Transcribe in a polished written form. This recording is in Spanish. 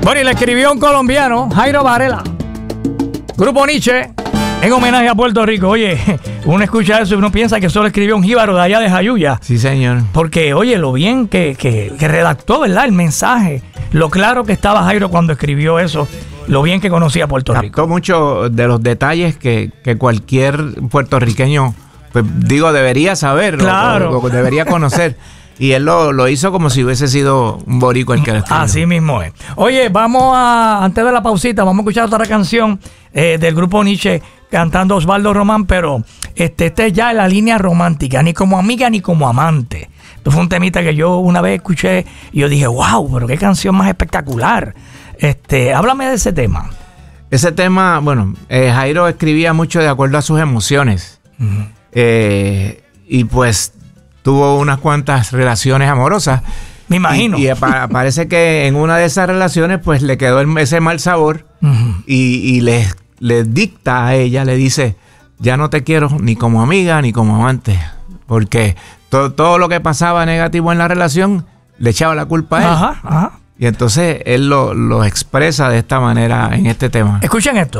Bueno, y le escribió un colombiano, Jairo Varela, Grupo Nietzsche, en homenaje a Puerto Rico. Oye, uno escucha eso y uno piensa que solo escribió un jíbaro de allá de Jayuya. Sí, señor. Porque, oye, lo bien que redactó, ¿verdad? El mensaje. Lo claro que estaba Jairo cuando escribió eso. Lo bien que conocía Puerto Rico. Captó mucho de los detalles que cualquier puertorriqueño, pues digo, debería saber. Claro. O debería conocer. Y él lo hizo como si hubiese sido un boricua el que lo escribió. Así mismo es. Oye, antes de la pausita, vamos a escuchar otra canción del Grupo Nietzsche cantando Osvaldo Román, pero este es ya en la línea romántica, ni como amiga ni como amante. Esto fue un temita que yo una vez escuché y yo dije, wow, pero qué canción más espectacular. Háblame de ese tema. Ese tema, bueno, Jairo escribía mucho de acuerdo a sus emociones. Uh-huh. Y pues tuvo unas cuantas relaciones amorosas. Me imagino. Y parece que en una de esas relaciones pues le quedó ese mal sabor. Uh-huh. Y le dicta a ella, le dice, ya no te quiero ni como amiga ni como amante. Porque todo lo que pasaba negativo en la relación le echaba la culpa a él. Ajá, ajá. Y entonces él lo expresa de esta manera en este tema. Escuchen esto.